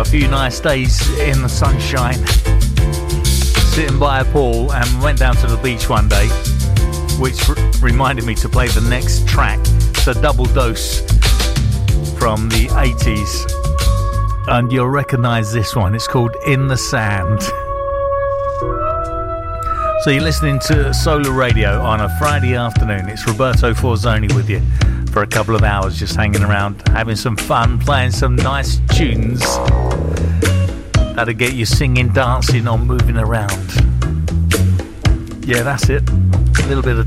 a few nice days in the sunshine, sitting by a pool, and went down to the beach one day, which reminded me to play the next track. It's a double dose from the 80s, and you'll recognise this one. It's called In the Sand. So you're listening to Solar Radio on a Friday afternoon. It's Roberto Forzoni with you for a couple of hours, just hanging around, having some fun, playing some nice tunes that'll get you singing, dancing, or moving around. Yeah, that's it. A little bit of